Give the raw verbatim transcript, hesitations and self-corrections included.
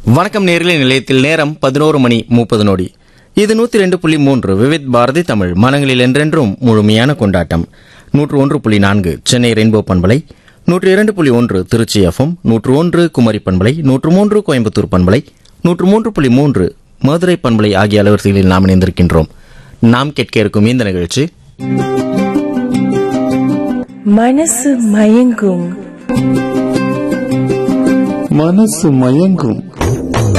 வணக்கம் நேரிலே நிலையத்தில் நேரம் பதினோரு மணி முப்பது நொடி. இது நூத்தி ரெண்டு புள்ளி மூன்று விவித் பாரதி தமிழ் மனங்களில் என்றென்றும் முழுமையான கொண்டாட்டம். நூற்று ஒன்று புள்ளி நான்கு சென்னை ரெயின்போ பண்பலை, நூற்று இரண்டு புள்ளி ஒன்று திருச்சி எஃப்எம், நூற்று ஒன்று குமரி பண்பலை, நூற்று மூன்று கோயம்புத்தூர் பண்பலை, நூற்று மூன்று புள்ளி மூன்று மதுரை பண்பலை ஆகிய அலைவரிசைகளில் நாம் இணைந்திருக்கின்றோம். நாம் கேட்க இருக்கும் இந்த நிகழ்ச்சி மனசு மயங்கும். மனசு மயங்கும்